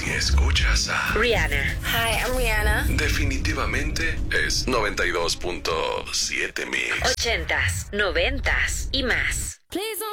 Si escuchas a Rihanna. Hi, I'm Rihanna. definitivamente es 92.7 Mix. 80s, 90s y más. Please don't